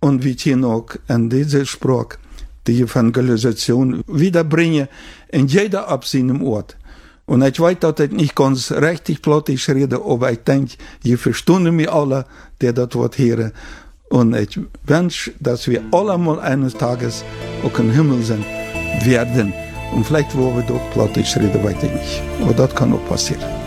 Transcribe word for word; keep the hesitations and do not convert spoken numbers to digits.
und wir können auch in dieser Sprache die Evangelisation wiederbringen in jeder abseinem Ort. Und ich weiß, dass ich nicht ganz richtig plötzlich rede, aber ich denke, ihr verstehen mich alle, die das Wort hören. Und ich wünsche, dass wir alle mal eines Tages auch im Himmel sind, werden. Und vielleicht wollen wir doch plötzlich reden, weiß ich nicht. Aber das kann auch passieren.